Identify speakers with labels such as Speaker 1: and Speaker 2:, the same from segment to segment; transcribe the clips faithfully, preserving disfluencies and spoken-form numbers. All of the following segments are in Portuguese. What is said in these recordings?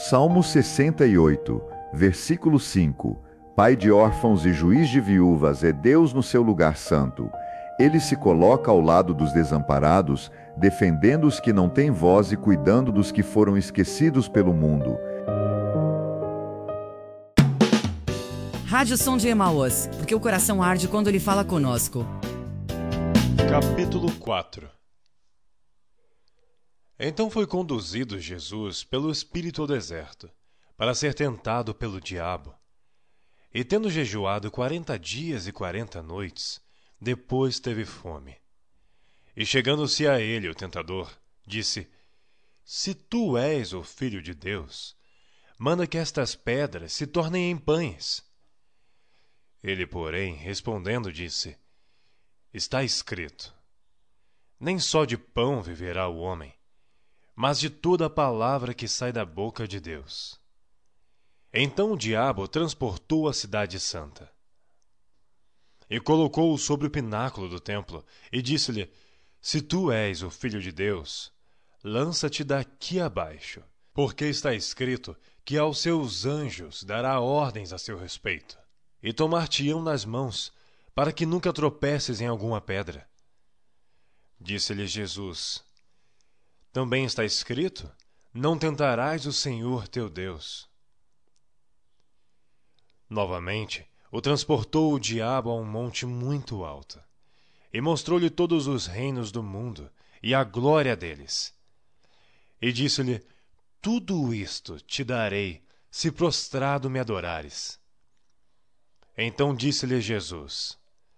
Speaker 1: Salmo sessenta e oito, versículo cinco. Pai de órfãos e juiz de viúvas é Deus no seu lugar santo. Ele se coloca ao lado dos desamparados, defendendo os que não têm voz e cuidando dos que foram esquecidos pelo mundo.
Speaker 2: Rádio Som de Emaús, porque o coração arde quando ele fala conosco.
Speaker 3: Capítulo quatro. Então foi conduzido Jesus pelo Espírito ao deserto, para ser tentado pelo diabo. E tendo jejuado quarenta dias e quarenta noites, depois teve fome. E chegando-se a ele o tentador, disse: Se tu és o Filho de Deus, manda que estas pedras se tornem em pães. Ele, porém, respondendo, disse: Está escrito: Nem só de pão viverá o homem, mas de toda a palavra que sai da boca de Deus. Então o diabo transportou a cidade santa e colocou-o sobre o pináculo do templo e disse-lhe: Se tu és o Filho de Deus, lança-te daqui abaixo, porque está escrito que aos seus anjos dará ordens a seu respeito, e tomar-te-ão nas mãos, para que nunca tropeces em alguma pedra. Disse-lhe Jesus: Também está escrito: Não tentarás o Senhor teu Deus. Novamente, o transportou o diabo a um monte muito alto, e mostrou-lhe todos os reinos do mundo e a glória deles. E disse-lhe: Tudo isto te darei, se prostrado me adorares. Então disse-lhe Jesus: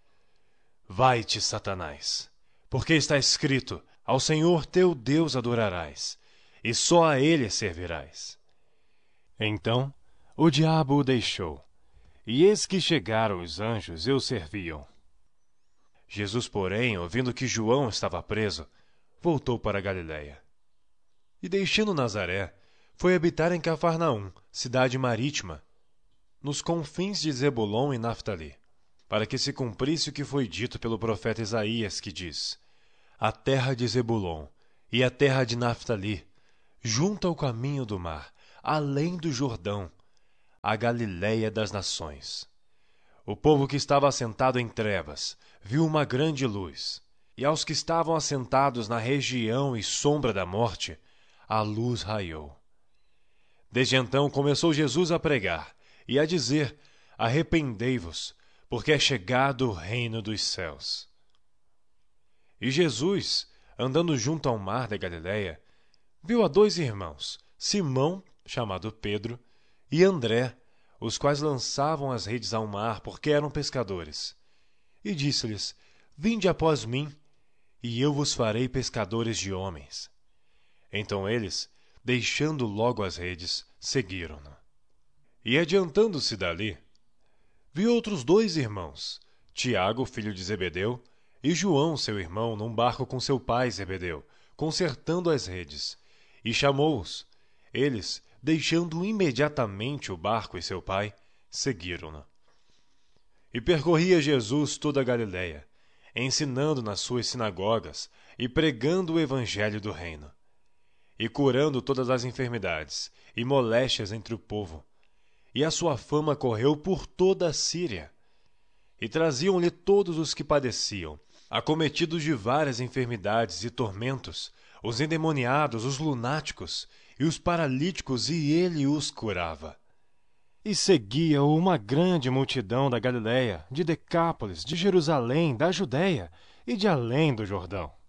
Speaker 3: Vai-te, Satanás, porque está escrito: Ao Senhor teu Deus adorarás, e só a ele servirás. Então o diabo o deixou, e eis que chegaram os anjos e o serviam. Jesus, porém, ouvindo que João estava preso, voltou para a Galiléia. E deixando Nazaré, foi habitar em Cafarnaum, cidade marítima, nos confins de Zebulon e Naftali, para que se cumprisse o que foi dito pelo profeta Isaías, que diz: A terra de Zebulon e a terra de Naftali, junto ao caminho do mar, além do Jordão, a Galiléia das nações. O povo que estava assentado em trevas viu uma grande luz, e aos que estavam assentados na região e sombra da morte, a luz raiou. Desde então começou Jesus a pregar e a dizer: Arrependei-vos, porque é chegado o reino dos céus. E Jesus, andando junto ao mar da Galiléia, viu a dois irmãos, Simão, chamado Pedro, e André, os quais lançavam as redes ao mar, porque eram pescadores. E disse-lhes: Vinde após mim, e eu vos farei pescadores de homens. Então eles, deixando logo as redes, seguiram-no. E adiantando-se dali, viu outros dois irmãos, Tiago, filho de Zebedeu, e João, seu irmão, num barco com seu pai Zebedeu, consertando as redes, e chamou-os. Eles, deixando imediatamente o barco e seu pai, seguiram-no. E percorria Jesus toda a Galiléia, ensinando nas suas sinagogas e pregando o evangelho do reino, e curando todas as enfermidades e moléstias entre o povo. E a sua fama correu por toda a Síria. E traziam-lhe todos os que padeciam, acometidos de várias enfermidades e tormentos, os endemoniados, os lunáticos e os paralíticos, e ele os curava. E seguia-o uma grande multidão da Galiléia, de Decápolis, de Jerusalém, da Judéia e de além do Jordão.